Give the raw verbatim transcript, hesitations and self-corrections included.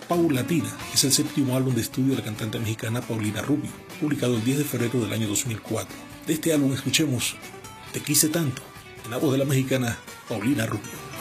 Paulatina es el séptimo álbum de estudio de la cantante mexicana Paulina Rubio, publicado el diez de febrero del año dos mil cuatro. De este álbum escuchemos Te quise tanto, en la voz de la mexicana Paulina Rubio.